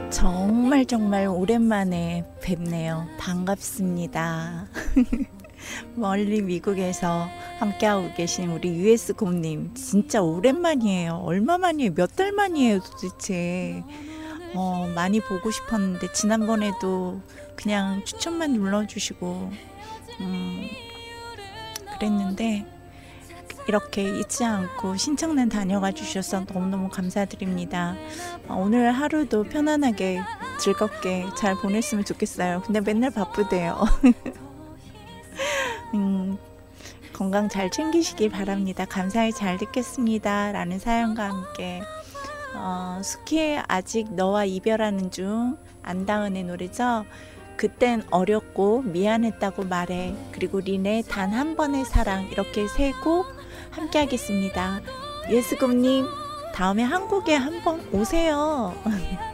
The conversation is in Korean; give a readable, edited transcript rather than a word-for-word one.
정말 오랜만에 뵙네요. 반갑습니다. 멀리 미국에서 함께하고 계신 우리 US 곰님 진짜 오랜만이에요. 얼마 만이에요? 몇 달 만이에요 도대체. 많이 보고 싶었는데 지난번에도 그냥 추천만 눌러주시고 그랬는데 이렇게 잊지 않고 신청란 다녀가 주셔서 너무너무 감사드립니다. 오늘 하루도 편안하게 즐겁게 잘 보냈으면 좋겠어요. 근데 맨날 바쁘대요. 건강 잘 챙기시길 바랍니다. 감사히 잘 듣겠습니다. 라는 사연과 함께 스키의 아직 너와 이별하는 중 안다은의 노래죠. 그땐 어렸고 미안했다고 말해. 그리고 린의 단 한 번의 사랑. 이렇게 세 곡 함께 하겠습니다. 예스곰님 다음에 한국에 한번 오세요.